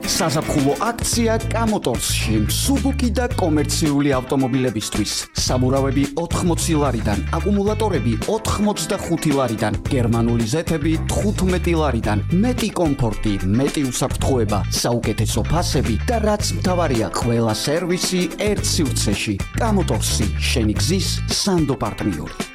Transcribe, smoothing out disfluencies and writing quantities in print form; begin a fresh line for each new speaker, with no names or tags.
საზაფხულო აქცია კამოტორსში მსუბუქი და კომერციული ავტომობილებისთვის. საბურავები 80 ლარიდან, აკუმულატორები 85 ლარიდან, გერმანული ზეთები 15 ლარიდან, მეტი კომფორტი, მეტი უსაფრთხოება, საუკეთესო ფასები და რაც მთავარია, ყველა სერვისი ერთ სივრცეში. კამოტორსი, შენი გზის სანდო პარტნიორი.